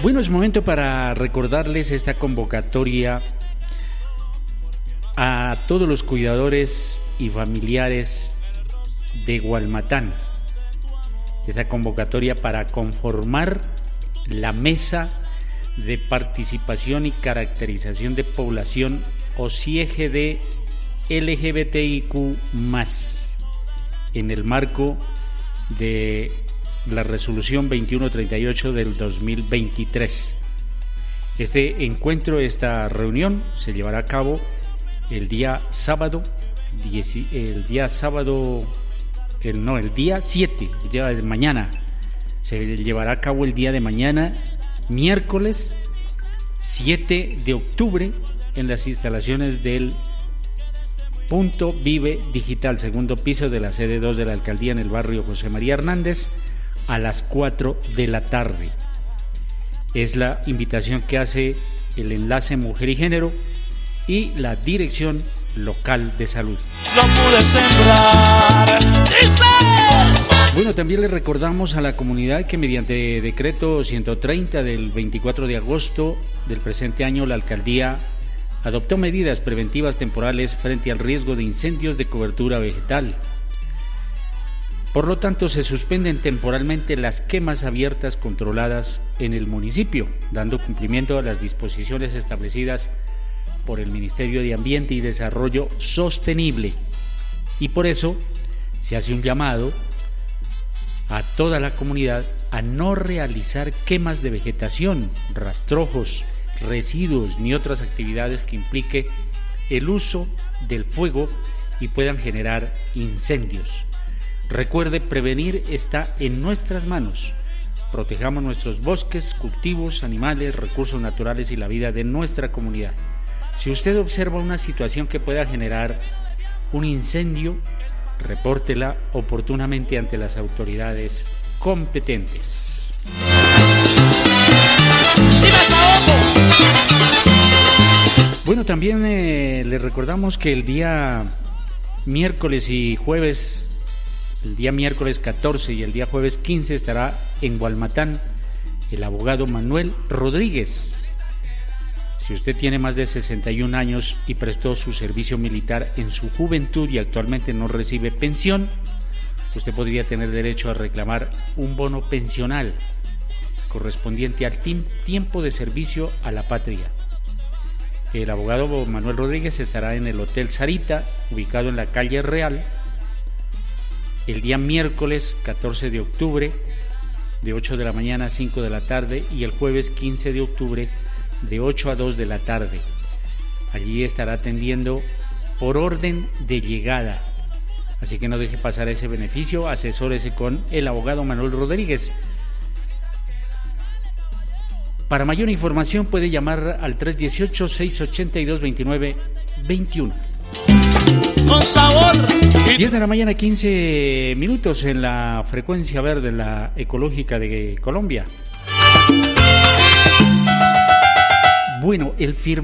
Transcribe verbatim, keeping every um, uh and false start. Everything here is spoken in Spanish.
Bueno, es momento para recordarles esta convocatoria a todos los cuidadores y familiares de Gualmatán. Esa convocatoria para conformar la mesa de participación y caracterización de población o C I E G de L G B T I Q más, en el marco de la resolución veintiuno treinta y ocho del dos mil veintitrés. Este encuentro, esta reunión se llevará a cabo el día sábado, el día sábado, el, no, el día siete, el día de mañana, se llevará a cabo el día de mañana, miércoles siete de octubre, en las instalaciones del Punto Vive Digital, segundo piso de la sede dos de la alcaldía en el barrio José María Hernández, a las cuatro de la tarde. Es la invitación que hace el enlace Mujer y Género y la Dirección Local de Salud. Lo pude sembrar, dice. Bueno, también le recordamos a la comunidad que mediante decreto ciento treinta del veinticuatro de agosto del presente año, la alcaldía adoptó medidas preventivas temporales frente al riesgo de incendios de cobertura vegetal. Por lo tanto, se suspenden temporalmente las quemas abiertas controladas en el municipio, dando cumplimiento a las disposiciones establecidas por el Ministerio de Ambiente y Desarrollo Sostenible. Y por eso se hace un llamado a toda la comunidad a no realizar quemas de vegetación, rastrojos, residuos ni otras actividades que implique el uso del fuego y puedan generar incendios. Recuerde, prevenir está en nuestras manos. Protejamos nuestros bosques, cultivos, animales, recursos naturales y la vida de nuestra comunidad. Si usted observa una situación que pueda generar un incendio, repórtela oportunamente ante las autoridades competentes. Bueno, también eh, les recordamos que el día miércoles y jueves, el día miércoles catorce y el día jueves quince estará en Gualmatán el abogado Manuel Rodríguez. Si usted tiene más de sesenta y un años y prestó su servicio militar en su juventud y actualmente no recibe pensión, usted podría tener derecho a reclamar un bono pensional correspondiente al tiempo de servicio a la patria. El abogado Manuel Rodríguez estará en el Hotel Sarita, ubicado en la calle Real, el día miércoles catorce de octubre, de ocho de la mañana a cinco de la tarde, y el jueves quince de octubre, de ocho a dos de la tarde. Allí estará atendiendo por orden de llegada. Así que no deje pasar ese beneficio, asesórese con el abogado Manuel Rodríguez. Para mayor información puede llamar al tres uno ocho, seis ocho dos, dos nueve dos uno. Con sabor. diez de la mañana, quince minutos en la frecuencia verde, la ecológica de Colombia. Bueno, el firma